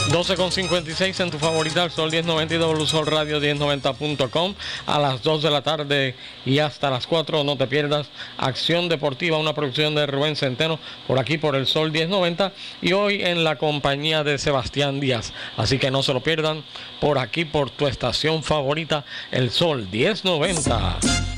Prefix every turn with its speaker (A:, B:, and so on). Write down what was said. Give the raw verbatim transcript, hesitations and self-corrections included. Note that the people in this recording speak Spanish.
A: doce con cincuenta y seis en tu favorita, el Sol diez noventa y W Sol Radio diez noventa punto com. A las dos de la tarde y hasta las cuatro, no te pierdas Acción Deportiva, una producción de Rubén Centeno, por aquí por el Sol diez noventa, y hoy en la compañía de Sebastián Díaz. Así que no se lo pierdan por aquí, por tu estación favorita, el Sol diez noventa.